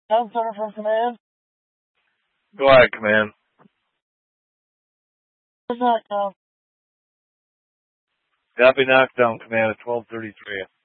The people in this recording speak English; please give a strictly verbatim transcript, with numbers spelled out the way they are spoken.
Tom Center from Command. Go ahead, Command. Good night, Tom. Copy knockdown, Command at twelve thirty-three.